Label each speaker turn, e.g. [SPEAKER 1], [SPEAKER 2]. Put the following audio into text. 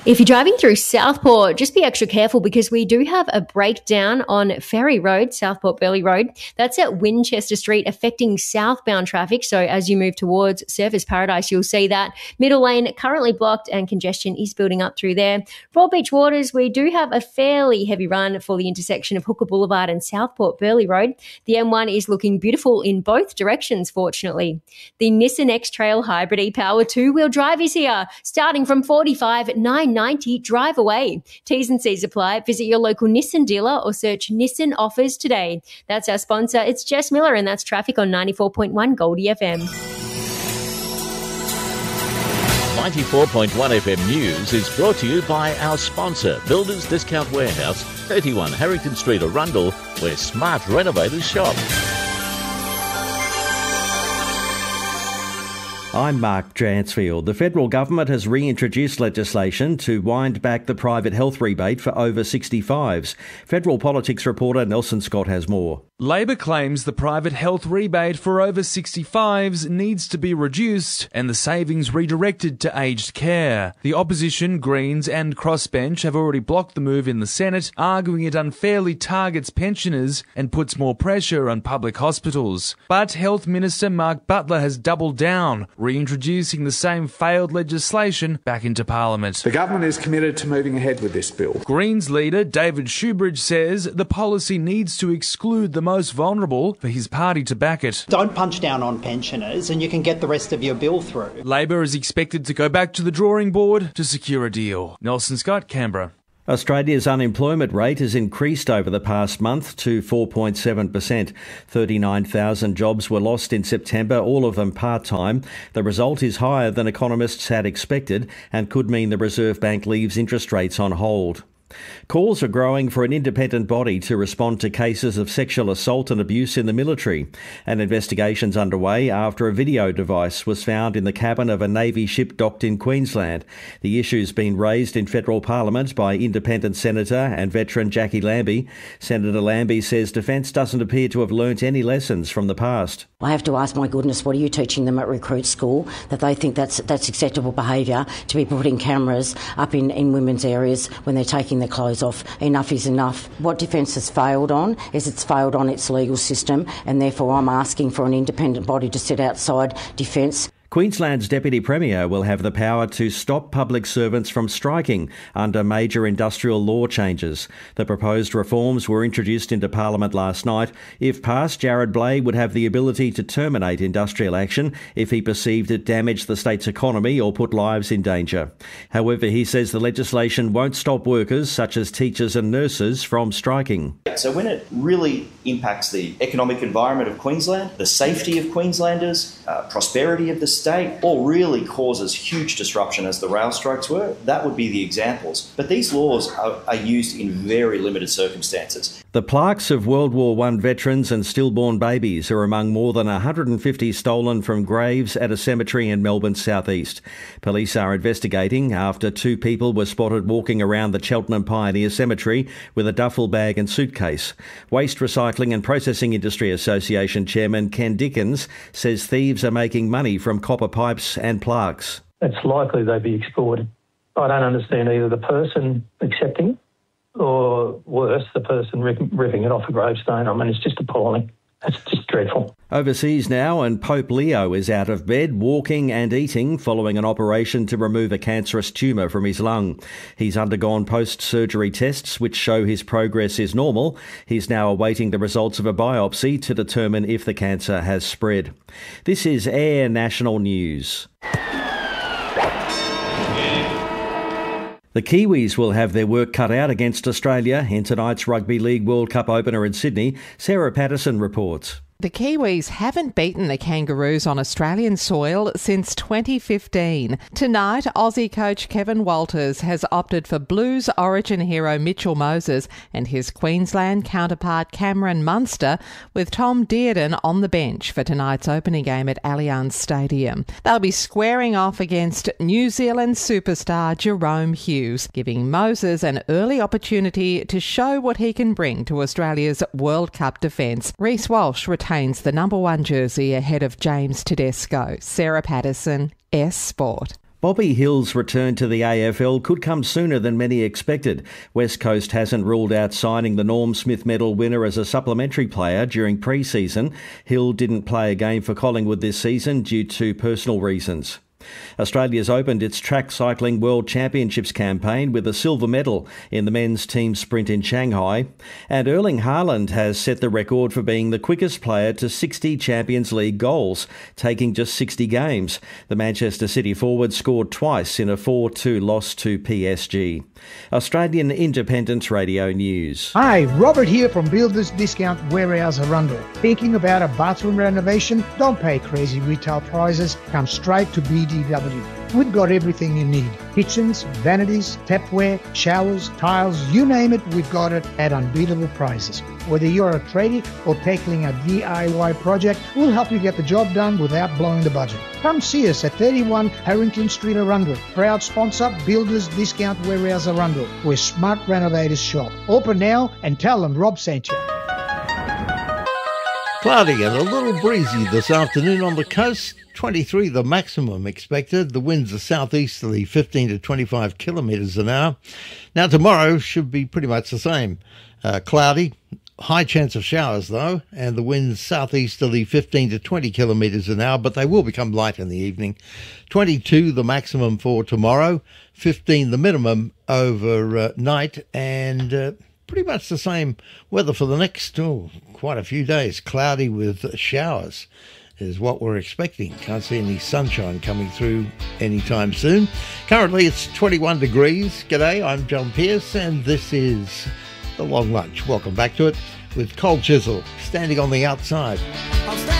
[SPEAKER 1] If you're driving through Southport, just be extra careful because we do have a breakdown on Ferry Road, Southport Burleigh Road. That's at Winchester Street, affecting southbound traffic. So as you move towards Surfers Paradise, you'll see that middle lane currently blocked and congestion is building up through there. Broadbeach Waters, we do have a fairly heavy run for the intersection of Hooker Boulevard and Southport Burleigh Road. The M1 is looking beautiful in both directions, fortunately. The Nissan X-Trail Hybrid e-Power two-wheel drive is here, starting from $45,990. Drive away. T's and C's apply. Visit your local Nissan dealer or search Nissan offers today. That's our sponsor. It's Jess Miller, and that's traffic on 94.1 Goldie FM.
[SPEAKER 2] 94.1 FM News is brought to you by our sponsor, Builders Discount Warehouse, 31 Harrington Street, Arundel, where smart renovators shop.
[SPEAKER 3] I'm Mark Dransfield. The federal government has reintroduced legislation to wind back the private health rebate for over 65s. Federal politics reporter Nelson Scott has more.
[SPEAKER 4] Labor claims the private health rebate for over 65s needs to be reduced and the savings redirected to aged care. The opposition, Greens and Crossbench have already blocked the move in the Senate, arguing it unfairly targets pensioners and puts more pressure on public hospitals. But Health Minister Mark Butler has doubled down, reintroducing the same failed legislation back into Parliament.
[SPEAKER 5] The government is committed to moving ahead with this bill.
[SPEAKER 4] Greens leader David Shoebridge says the policy needs to exclude the most vulnerable for his party to back it.
[SPEAKER 6] Don't punch down on pensioners and you can get the rest of your bill through.
[SPEAKER 4] Labor is expected to go back to the drawing board to secure a deal. Nelson Scott, Canberra.
[SPEAKER 3] Australia's unemployment rate has increased over the past month to 4.7%. 39,000 jobs were lost in September, all of them part-time. The result is higher than economists had expected and could mean the Reserve Bank leaves interest rates on hold. Calls are growing for an independent body to respond to cases of sexual assault and abuse in the military. An investigation's underway after a video device was found in the cabin of a Navy ship docked in Queensland. The issue's been raised in federal parliament by independent senator and veteran Jackie Lambie. Senator Lambie says defence doesn't appear to have learnt any lessons from the past.
[SPEAKER 7] I have to ask, my goodness, what are you teaching them at recruit school that they think that's acceptable behaviour to be putting cameras up in women's areas when they're taking their clothes off? Enough is enough. What Defence has failed on is it's failed on its legal system, and therefore I'm asking for an independent body to sit outside Defence.
[SPEAKER 3] Queensland's Deputy Premier will have the power to stop public servants from striking under major industrial law changes. The proposed reforms were introduced into Parliament last night. If passed, Jared Blay would have the ability to terminate industrial action if he perceived it damaged the state's economy or put lives in danger. However, he says the legislation won't stop workers such as teachers and nurses from striking.
[SPEAKER 8] So when it really impacts the economic environment of Queensland, the safety of Queenslanders, prosperity of the state, or really causes huge disruption as the rail strikes were, that would be the examples. But these laws are used in very limited circumstances.
[SPEAKER 3] The plaques of World War I veterans and stillborn babies are among more than 150 stolen from graves at a cemetery in Melbourne's southeast. Police are investigating after two people were spotted walking around the Cheltenham Pioneer Cemetery with a duffel bag and suitcase. Waste Recycling and Processing Industry Association Chairman Ken Dickens says thieves are making money from copper pipes and plaques.
[SPEAKER 9] It's likely they'd be exploited. I don't understand either the person accepting it or, worse, the person ripping it off a gravestone. I mean, it's just appalling. It's just dreadful.
[SPEAKER 3] Overseas now, and Pope Leo is out of bed, walking and eating following an operation to remove a cancerous tumour from his lung. He's undergone post-surgery tests which show his progress is normal. He's now awaiting the results of a biopsy to determine if the cancer has spread. This is Air National News. The Kiwis will have their work cut out against Australia in tonight's Rugby League World Cup opener in Sydney. Sarah Patterson reports.
[SPEAKER 10] The Kiwis haven't beaten the Kangaroos on Australian soil since 2015. Tonight, Aussie coach Kevin Walters has opted for Blues origin hero Mitchell Moses and his Queensland counterpart Cameron Munster, with Tom Dearden on the bench for tonight's opening game at Allianz Stadium. They'll be squaring off against New Zealand superstar Jerome Hughes, giving Moses an early opportunity to show what he can bring to Australia's World Cup defence. Reece Walsh retains the number 1 jersey ahead of James Tedesco. Sarah Patterson, S Sport.
[SPEAKER 3] Bobby Hill's return to the AFL could come sooner than many expected. West Coast hasn't ruled out signing the Norm Smith Medal winner as a supplementary player during pre-season. Hill didn't play a game for Collingwood this season due to personal reasons. Australia's opened its track cycling World Championships campaign with a silver medal in the men's team sprint in Shanghai. And Erling Haaland has set the record for being the quickest player to 60 Champions League goals, taking just 60 games. The Manchester City forward scored twice in a 4-2 loss to PSG. Australian Independent Radio News.
[SPEAKER 11] Hi, Robert here from Builders Discount Warehouse Arundel. Thinking about a bathroom renovation? Don't pay crazy retail prices. Come straight to BDW. We've got everything you need. Kitchens, vanities, tapware, showers, tiles, you name it, we've got it at unbeatable prices. Whether you're a tradie or tackling a DIY project, we'll help you get the job done without blowing the budget. Come see us at 31 Harrington Street, Arundel. Proud sponsor, Builders Discount Warehouse Arundel, where smart renovators shop. Open now and tell them Rob sent you.
[SPEAKER 12] Cloudy and a little breezy this afternoon on the coast. 23 the maximum expected. The winds are southeasterly 15 to 25 kilometres an hour. Now tomorrow should be pretty much the same. Cloudy, high chance of showers though, and the winds southeasterly 15 to 20 kilometres an hour, but they will become light in the evening. 22 the maximum for tomorrow, 15 the minimum over night, and pretty much the same weather for the next quite a few days. Cloudy with showers is what we're expecting. Can't see any sunshine coming through anytime soon. Currently it's 21 degrees. G'day, I'm John Pearce and this is The Long Lunch. Welcome back to it with Cold Chisel, Standing on the Outside.